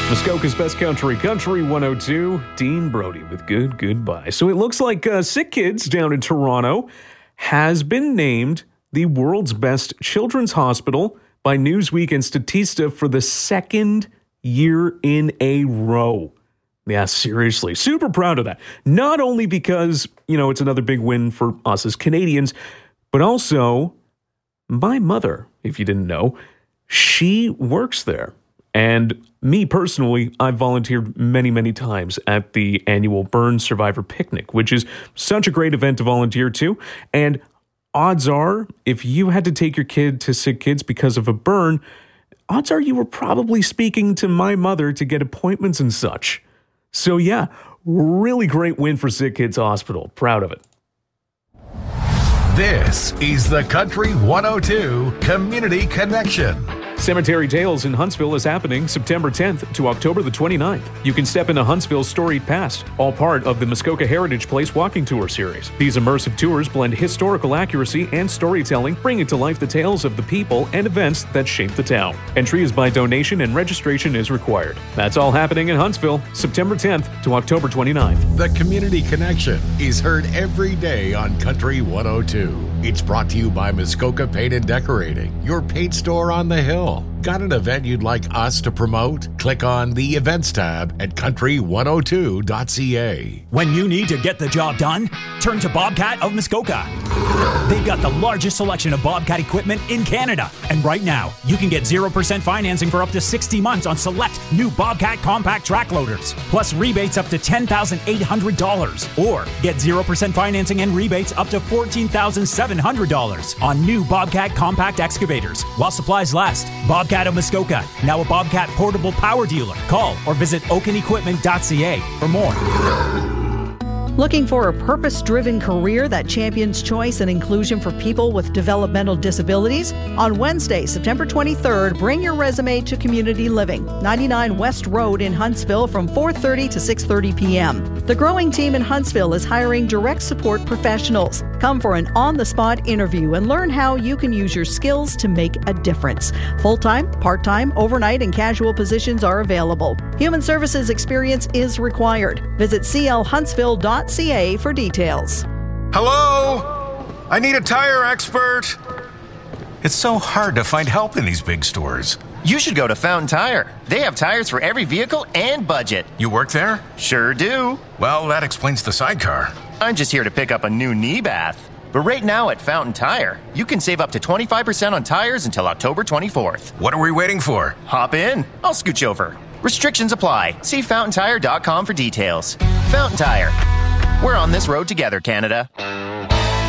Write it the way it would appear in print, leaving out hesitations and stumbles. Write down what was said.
Muskoka's Best Country, Country 102, Dean Brody with Good Goodbye. So it looks like Sick Kids down in Toronto has been named the world's best children's hospital by Newsweek and Statista for the second year in a row. Yeah, seriously. Super proud of that. Not only because, it's another big win for us as Canadians, but also my mother, if you didn't know, she works there. And me personally, I've volunteered many, many times at the annual Burn Survivor Picnic, which is such a great event to volunteer to. And odds are, if you had to take your kid to Sick Kids because of a burn, odds are you were probably speaking to my mother to get appointments and such. So yeah, really great win for Sick Kids Hospital. Proud of it. This is the Country 102 Community Connection. Cemetery Tales in Huntsville is happening September 10th to October the 29th. You can step into Huntsville's storied past, all part of the Muskoka Heritage Place Walking Tour series. These immersive tours blend historical accuracy and storytelling, bringing to life the tales of the people and events that shape the town. Entry is by donation and registration is required. That's all happening in Huntsville, September 10th to October 29th. The Community Connection is heard every day on Country 102. It's brought to you by Muskoka Paint and Decorating, your paint store on the hill. Got an event you'd like us to promote? Click on the Events tab at country102.ca. When you need to get the job done, turn to Bobcat of Muskoka. They've got the largest selection of Bobcat equipment in Canada. And right now, you can get 0% financing for up to 60 months on select new Bobcat compact track loaders, plus rebates up to $10,800. Or get 0% financing and rebates up to $14,700 on new Bobcat compact excavators while supplies last. Bobcat of Muskoka, now a Bobcat portable power dealer. Call or visit oakenequipment.ca for more. Looking for a purpose-driven career that champions choice and inclusion for people with developmental disabilities? On Wednesday, September 23rd, bring your resume to Community Living, 99 West Road in Huntsville from 4:30 to 6:30 p.m. The growing team in Huntsville is hiring direct support professionals. Come for an on-the-spot interview and learn how you can use your skills to make a difference. Full-time, part-time, overnight, and casual positions are available. Human services experience is required. Visit clhuntsville.ca for details. Hello? I need a tire expert. It's so hard to find help in these big stores. You should go to Fountain Tire. They have tires for every vehicle and budget. You work there? Sure do. Well, that explains the sidecar. I'm just here to pick up a new knee bath. But right now at Fountain Tire, you can save up to 25% on tires until October 24th. What are we waiting for? Hop in. I'll scooch over. Restrictions apply. See fountaintire.com for details. Fountain Tire. We're on this road together, Canada.